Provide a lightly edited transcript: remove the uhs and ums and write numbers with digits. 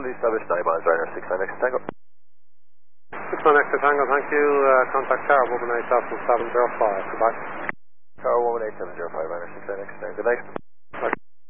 fully established 9 miles, Ryder 69 X Tango. 69 X Tango, thank you. Contact Tower 118.705. Goodbye. Tower 118.705, Ryder 69 X Tango. Good night.